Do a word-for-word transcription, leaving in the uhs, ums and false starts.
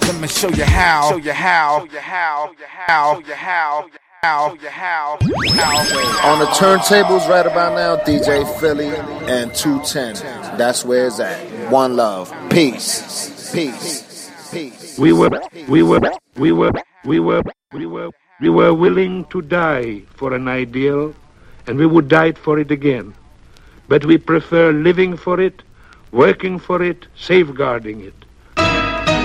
rhythm and show you how. Show you how. Show you how. Show you how. How, how, how. On the turntables right about now, D J Philly and two ten. That's where it's at. One love. Peace. Peace. Peace. We were, we were, we were, we were, we were, we were willing to die for an ideal, and we would die for it again. But we prefer living for it, working for it, safeguarding it.